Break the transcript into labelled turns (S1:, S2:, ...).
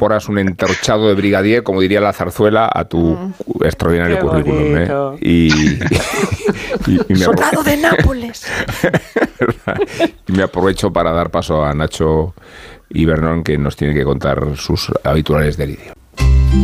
S1: incorporas un entorchado de brigadier, como diría la Zarzuela, a tu extraordinario currículum. Y
S2: ¡Soldado de Nápoles!
S1: Y me aprovecho para dar paso a Nacho Ibernón, que nos tiene que contar sus habituales delirios.